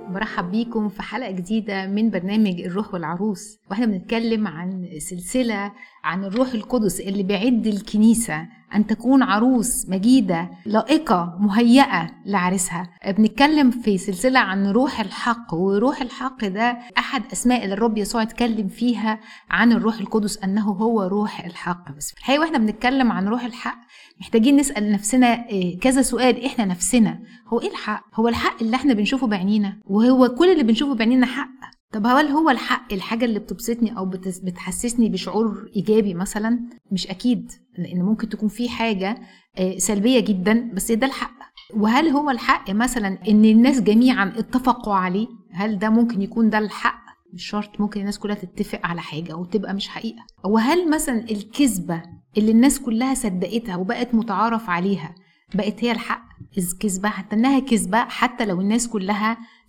برحب بيكم في حلقة جديدة من برنامج الروح والعروس، واحنا بنتكلم عن سلسلة عن الروح القدس اللي بيعد الكنيسة أن تكون عروس مجيدة لائقة مهيئة لعرسها. بنتكلم في سلسلة عن روح الحق، وروح الحق ده أحد أسماء اللي الرب يسوع اتكلم فيها عن الروح القدس أنه هو روح الحق. بس في الحقيقة واحنا بنتكلم عن روح الحق محتاجين نسأل نفسنا كذا سؤال. احنا نفسنا هو ايه الحق؟ هو الحق اللي احنا بنشوفه بعينينا؟ وهو كل اللي بنشوفه بعينينا حق؟ طب هل هو الحق الحاجة اللي بتبسطني او بتحسسني بشعور ايجابي مثلا؟ مش اكيد، لان ممكن تكون في حاجة سلبية جدا بس ده الحق. وهل هو الحق مثلا ان الناس جميعا اتفقوا عليه؟ هل ده ممكن يكون ده الحق؟ مش شرط، ممكن الناس كلها تتفق على حاجة وتبقى مش حقيقة. وهل مثلا الكذبة اللي الناس كلها صدقتها وبقت متعارف عليها بقت هي الحق؟ كذبة حتى انها كذبة، حتى لو الناس كلها